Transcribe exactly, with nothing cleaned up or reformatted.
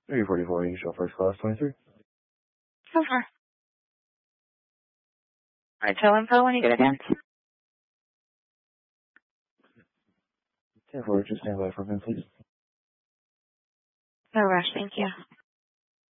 three forty-four, you show first class twenty-three. Over. Alright, tell info when you get a dent. ten four, just stand by for a minute, please. No rush, thank you.